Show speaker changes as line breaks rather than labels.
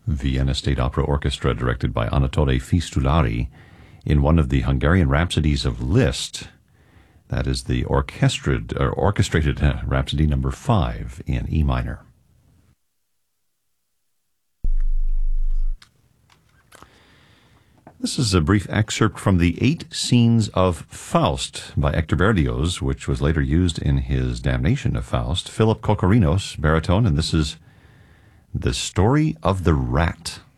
Vienna State Opera Orchestra, directed by Anatole Fistulari, in one of the Hungarian Rhapsodies of Liszt. That is the orchestrated Rhapsody number 5 in E minor. This is a brief excerpt from the 8 Scenes of Faust by Hector Berlioz, which was later used in his Damnation of Faust. Philip Kokorinos, baritone, and this is The Story of the Rat.